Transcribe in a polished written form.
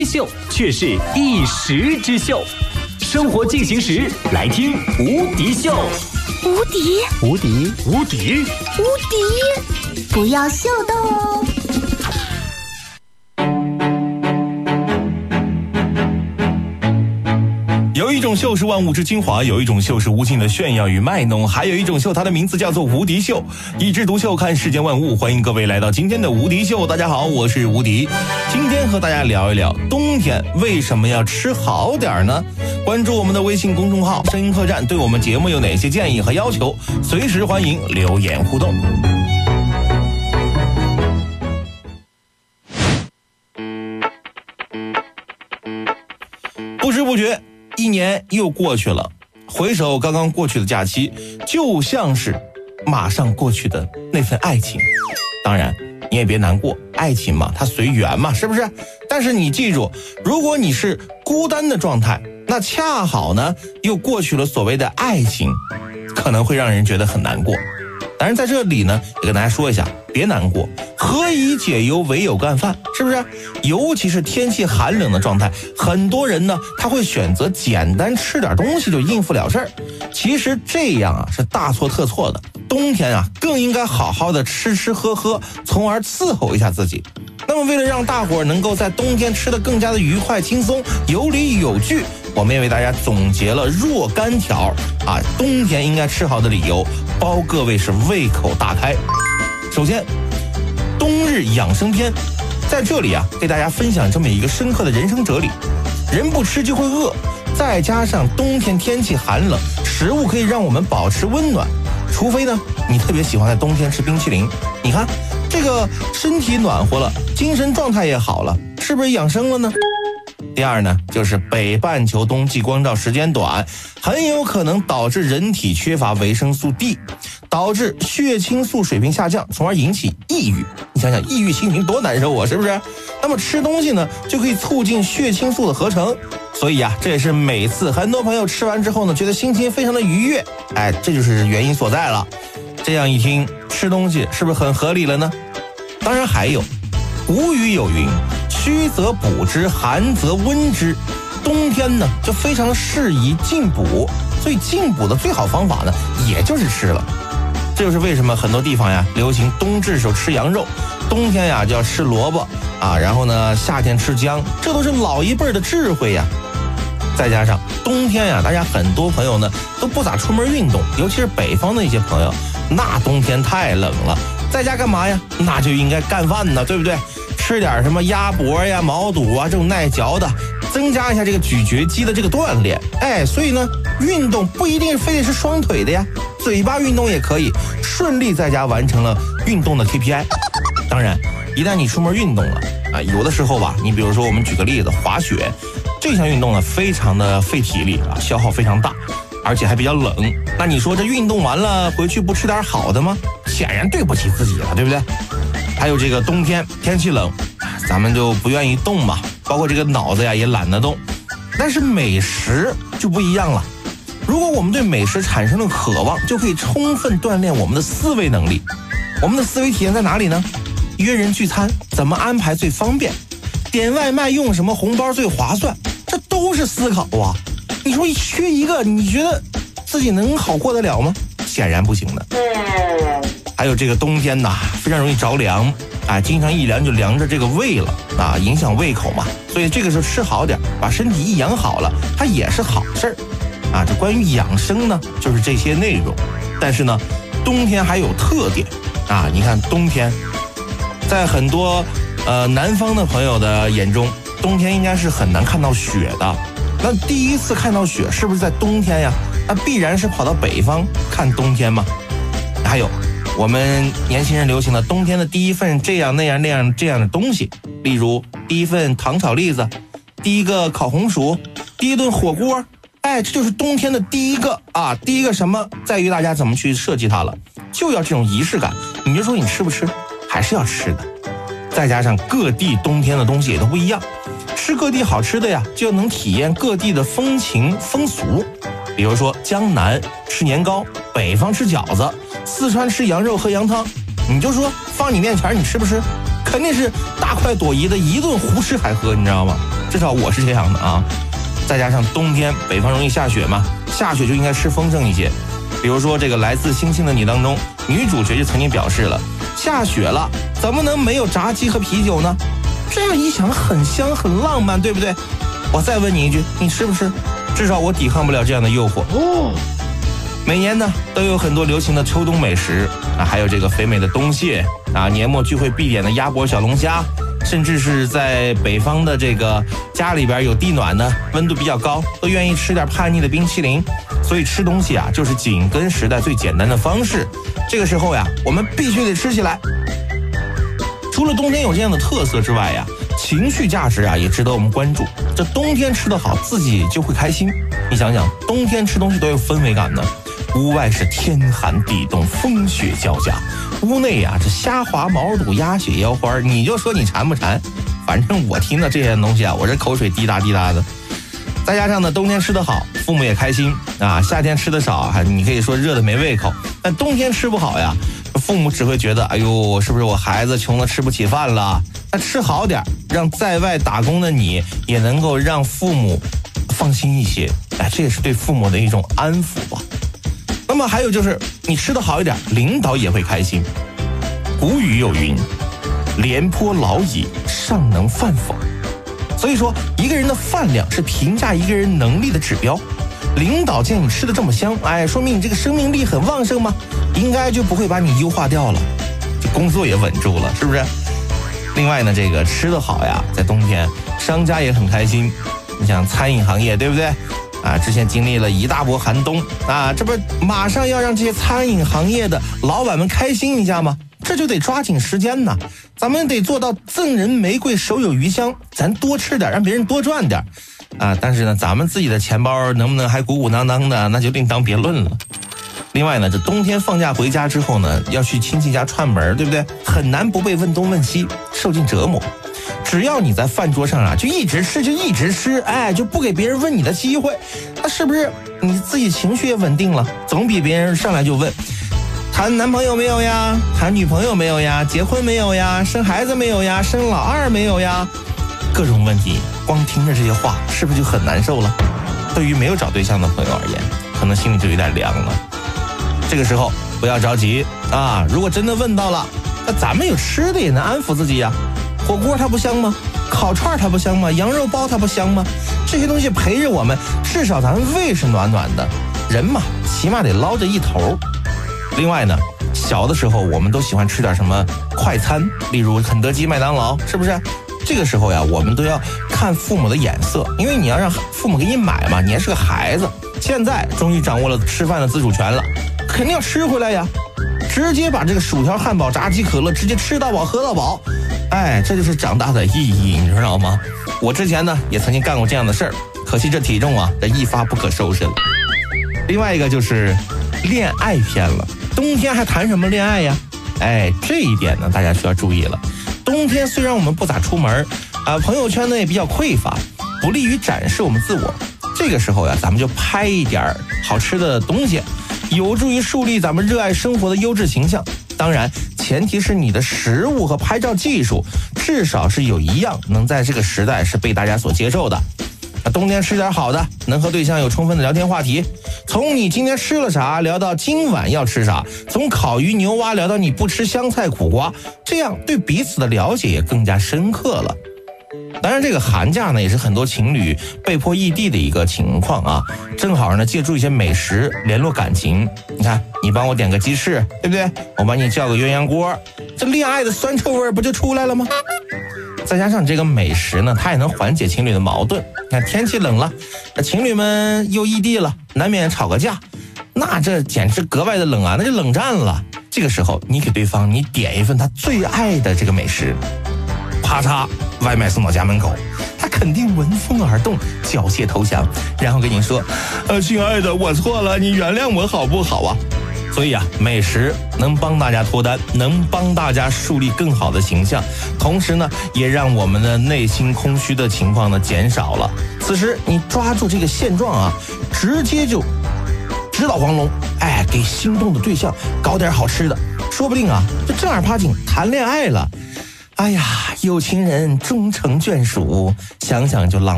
秀却是一时之秀，生活进行时来听无敌秀。 无敌， 无敌， 无敌， 无敌！不要秀逗哦。 有一种秀是万物之精华，有一种秀是无尽的炫耀与卖弄，还有一种秀，它的名字叫做无敌秀。一枝独秀，看世间万物。欢迎各位来到今天的无敌秀。大家好，我是无敌。今天和大家聊一聊冬天为什么要吃好点呢？关注我们的微信公众号声音客栈，对我们节目有哪些建议和要求，随时欢迎留言互动。不知不觉一年又过去了，回首刚刚过去的假期，就像是马上过去的那份爱情。当然你也别难过，爱情嘛，它随缘嘛，是不是？但是你记住，如果你是孤单的状态，那恰好呢又过去了所谓的爱情，可能会让人觉得很难过。当然在这里呢也跟大家说一下，别难过，何以解忧唯有干饭，是不是？尤其是天气寒冷的状态，很多人呢他会选择简单吃点东西就应付了事儿。其实这样啊是大错特错的，冬天啊更应该好好的吃吃喝喝，从而伺候一下自己。那么为了让大伙儿能够在冬天吃得更加的愉快轻松，有理有据，我们也为大家总结了若干条啊冬天应该吃好的理由，包各位是胃口大开。首先，冬日养生篇，在这里啊给大家分享这么一个深刻的人生哲理：人不吃就会饿，再加上冬天天气寒冷，食物可以让我们保持温暖，除非呢你特别喜欢在冬天吃冰淇淋。你看这个身体暖和了，精神状态也好了，是不是养生了呢？第二呢，就是北半球冬季光照时间短，很有可能导致人体缺乏维生素 D， 导致血清素水平下降，从而引起抑郁。你想想抑郁心情多难受啊，是不是？那么吃东西呢就可以促进血清素的合成，所以啊这也是每次很多朋友吃完之后呢觉得心情非常的愉悦，这就是原因所在了。这样一听，吃东西是不是很合理了呢？当然还有，古语有云，虚则补之，寒则温之。冬天呢就非常适宜进补，所以进补的最好方法呢也就是吃了。这就是为什么很多地方呀流行冬至时候吃羊肉，冬天呀就要吃萝卜啊，然后呢夏天吃姜，这都是老一辈的智慧呀。再加上冬天呀，大家很多朋友呢都不咋出门运动，尤其是北方的一些朋友，那冬天太冷了，在家干嘛呀？那就应该干饭呢，对不对？吃点什么鸭脖呀、毛肚啊这种耐嚼的，增加一下这个咀嚼肌的这个锻炼。所以呢运动不一定非得是双腿的呀，嘴巴运动也可以，顺利在家完成了运动的 KPI。 当然一旦你出门运动了啊，有的时候吧，你比如说我们举个例子，滑雪这项运动呢非常的费体力啊，消耗非常大，而且还比较冷。那你说这运动完了回去不吃点好的吗？显然对不起自己了，对不对？还有这个冬天天气冷，咱们就不愿意动嘛，包括这个脑子呀也懒得动。但是美食就不一样了，如果我们对美食产生了渴望，就可以充分锻炼我们的思维能力。我们的思维体现在哪里呢？约人聚餐怎么安排最方便，点外卖用什么红包最划算，这都是思考啊。你说缺一个，你觉得自己能好过得了吗？显然不行的。还有这个冬天呐，非常容易着凉，经常一凉就凉着这个胃了啊，影响胃口嘛。所以这个时候吃好点，把身体一养好了，它也是好事儿啊。这关于养生呢，就是这些内容。但是呢，冬天还有特点啊。你看冬天，在很多南方的朋友的眼中，冬天应该是很难看到雪的。那第一次看到雪是不是在冬天呀？那必然是跑到北方看冬天嘛。还有我们年轻人流行的冬天的第一份这样那样那样这样的东西，例如第一份糖炒栗子，第一个烤红薯，第一顿火锅，这就是冬天的第一个啊。第一个什么在于大家怎么去设计它了，就要这种仪式感。你就说你吃不吃，还是要吃的。再加上各地冬天的东西也都不一样，吃各地好吃的呀，就能体验各地的风情风俗。比如说江南吃年糕，北方吃饺子，四川吃羊肉喝羊汤，你就说放你面前你吃不吃？肯定是大快朵颐的一顿胡吃海喝，你知道吗？ 至少我是这样的啊。再加上冬天北方容易下雪嘛，下雪就应该吃丰盛一些。比如说这个《来自星星的你》当中，女主角就曾经表示了，下雪了怎么能没有炸鸡和啤酒呢？这样一想很香很浪漫，对不对？我再问你一句，你吃不吃？至少我抵抗不了这样的诱惑。每年呢都有很多流行的秋冬美食啊，还有这个肥美的冬蟹啊，年末聚会必点的鸭脖小龙虾，甚至是在北方的这个家里边有地暖的，温度比较高，都愿意吃点叛逆的冰淇淋。所以吃东西啊，就是紧跟时代最简单的方式。这个时候呀，我们必须得吃起来。除了冬天有这样的特色之外呀，情绪价值啊也值得我们关注。这冬天吃得好，自己就会开心。你想想，冬天吃东西都有氛围感的。屋外是天寒地冻，风雪交加；屋内啊，这虾滑毛肚、鸭血腰花，你就说你馋不馋？反正我听到这些东西啊，我这口水滴答滴答的。再加上呢，冬天吃得好，父母也开心啊；夏天吃得少，你可以说热的没胃口。但冬天吃不好呀，父母只会觉得，哎呦，是不是我孩子穷的吃不起饭了？那吃好点，让在外打工的你也能够让父母放心一些。哎，这也是对父母的一种安抚吧。那么还有就是，你吃得好一点，领导也会开心。古语有云：“廉颇老矣，尚能饭否？”所以说，一个人的饭量是评价一个人能力的指标。领导见你吃得这么香，哎，说明你这个生命力很旺盛吗？应该就不会把你优化掉了，这工作也稳住了，是不是？另外呢，这个吃得好呀，在冬天商家也很开心。你想餐饮行业，对不对？啊，之前经历了一大波寒冬啊，这不马上要让这些餐饮行业的老板们开心一下吗？这就得抓紧时间呐，咱们得做到赠人玫瑰手有余香，咱多吃点，让别人多赚点啊。但是呢，咱们自己的钱包能不能还鼓鼓囊囊的，那就另当别论了。另外呢，这冬天放假回家之后呢，要去亲戚家串门，对不对？很难不被问东问西，受尽折磨。只要你在饭桌上啊，就一直吃，哎，就不给别人问你的机会，那是不是你自己情绪也稳定了？总比别人上来就问，谈男朋友没有呀？谈女朋友没有呀？结婚没有呀？生孩子没有呀？生老二没有呀？各种问题，光听着这些话，是不是就很难受了？对于没有找对象的朋友而言，可能心里就有点凉了。这个时候不要着急啊！如果真的问到了，那咱们有吃的也能安抚自己呀。火锅它不香吗？烤串它不香吗？羊肉包它不香吗？这些东西陪着我们，至少咱们胃是暖暖的。人嘛，起码得捞着一头。另外呢，小的时候我们都喜欢吃点什么快餐，例如肯德基、麦当劳，是不是？这个时候呀，我们都要看父母的眼色，因为你要让父母给你买嘛，你还是个孩子。现在终于掌握了吃饭的自主权了，肯定要吃回来呀。直接把这个薯条、汉堡、炸鸡、可乐直接吃到饱、喝到饱，哎，这就是长大的意义，你知道吗？我之前呢也曾经干过这样的事儿，可惜这体重啊，这一发不可收拾了。另外一个就是恋爱篇了，冬天还谈什么恋爱呀？哎，这一点呢大家需要注意了。冬天虽然我们不咋出门啊，朋友圈呢也比较匮乏，不利于展示我们自我。这个时候呀，咱们就拍一点好吃的东西，有助于树立咱们热爱生活的优质形象。当然，前提是你的食物和拍照技术至少是有一样能在这个时代是被大家所接受的。冬天吃点好的，能和对象有充分的聊天话题，从你今天吃了啥聊到今晚要吃啥，从烤鱼牛蛙聊到你不吃香菜苦瓜，这样对彼此的了解也更加深刻了。当然这个寒假呢也是很多情侣被迫异地的一个情况啊，正好呢借助一些美食联络感情。你看，你帮我点个鸡翅，对不对？我帮你叫个鸳鸯锅，这恋爱的酸臭味不就出来了吗？再加上这个美食呢，它也能缓解情侣的矛盾。你看天气冷了，情侣们又异地了，难免吵个架，那这简直格外的冷啊，那就冷战了。这个时候你给对方你点一份他最爱的这个美食，啪嚓，外卖送到家门口，他肯定闻风而动，缴械投降，然后跟你说，亲爱的，我错了，你原谅我好不好啊？所以啊，美食能帮大家脱单，能帮大家树立更好的形象，同时呢，也让我们的内心空虚的情况呢减少了。此时你抓住这个现状啊，直接就直捣黄龙，哎，给心动的对象搞点好吃的，说不定啊，就正儿八经谈恋爱了。 哎呀，有情人终成眷属，想想就浪